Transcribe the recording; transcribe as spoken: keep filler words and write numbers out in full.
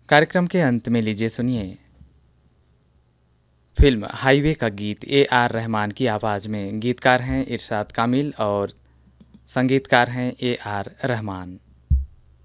कार्यक्रम के अंत में लीजिए सुनिए फिल्म हाईवे का गीत ए आर रहमान की आवाज़ में। गीतकार हैं इरशाद कामिल और संगीतकार हैं ए आर रहमान।